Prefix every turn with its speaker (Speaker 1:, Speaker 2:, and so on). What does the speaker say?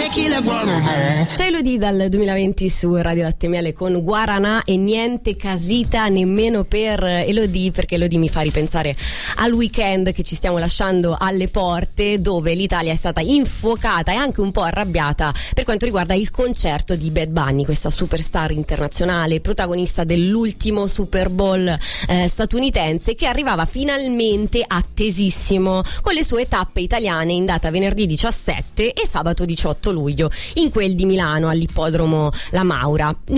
Speaker 1: C'è Elodie dal 2020 su Radio Latte Miele con Guaranà e niente casita nemmeno per Elodie, perché Elodie mi fa ripensare al weekend che ci stiamo lasciando alle porte, dove l'Italia è stata infuocata e anche un po' arrabbiata per quanto riguarda il concerto di Bad Bunny, questa superstar internazionale, protagonista dell'ultimo Super Bowl statunitense, che arrivava finalmente attesissimo con le sue tappe italiane in data venerdì 17 e sabato 18 luglio in quel di Milano all'ippodromo La Maura.